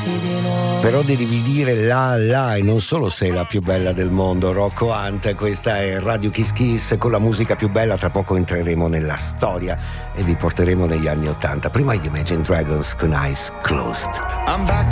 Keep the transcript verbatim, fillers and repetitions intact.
Però devi dire la la e non solo sei la più bella del mondo. Rocco Hunt, questa è Radio Kiss Kiss con la musica più bella. Tra poco entreremo nella storia e vi porteremo negli anni ottanta. Prima gli Imagine Dragons con Eyes Closed. I'm back